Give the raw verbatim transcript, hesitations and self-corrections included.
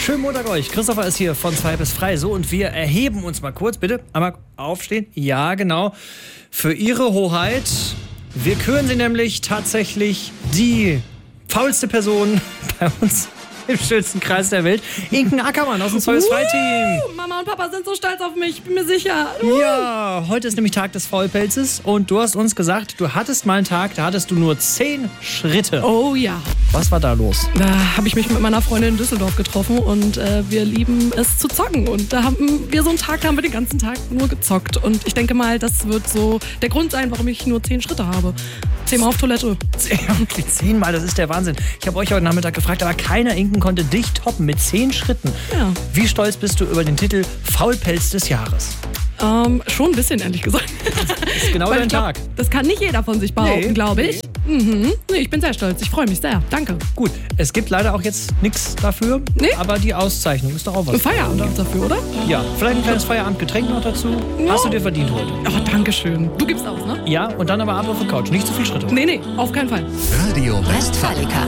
Schönen Montag euch. Christopher ist hier von zwei bis frei. So, und wir erheben uns mal kurz, bitte. Einmal aufstehen. Ja, genau. Für Ihre Hoheit. Wir küren Sie nämlich tatsächlich die faulste Person bei uns im schönsten Kreis der Welt. Inken Ackermann aus dem zwei bis frei Team. Mama und Papa sind so stolz auf mich, bin mir sicher. Ja, heute ist nämlich Tag des Faulpelzes und du hast uns gesagt, du hattest mal einen Tag, da hattest du nur zehn Schritte. Oh ja. Was war da los? Da habe ich mich mit meiner Freundin in Düsseldorf getroffen und äh, wir lieben es zu zocken. Und da haben wir so einen Tag, da haben wir den ganzen Tag nur gezockt. Und ich denke mal, das wird so der Grund sein, warum ich nur zehn Schritte habe. Zehnmal auf Toilette. Okay, zehnmal, das ist der Wahnsinn. Ich habe euch heute Nachmittag gefragt, aber keiner Inken konnte dich toppen mit zehn Schritten. Ja. Wie stolz bist du über den Titel Faulpelz des Jahres? Ähm, schon ein bisschen, ehrlich gesagt. Das ist genau Weil dein ich glaub, Tag. Das kann nicht jeder von sich behaupten, Nee. glaube ich. Mhm. Nee, ich bin sehr stolz. Ich freue mich sehr. Danke. Gut, es gibt leider auch jetzt nichts dafür, Nee. aber die Auszeichnung ist doch auch was. Ein Feierabend gibt's dafür, oder? Ja, vielleicht ein kleines Feierabendgetränk noch dazu. Hast du dir verdient heute. Oh, danke schön. Du gibst aus, ne? Ja, und dann aber ab auf die Couch. Nicht zu viel Schritte. Nee, nee, auf keinen Fall. Radio Westfalica.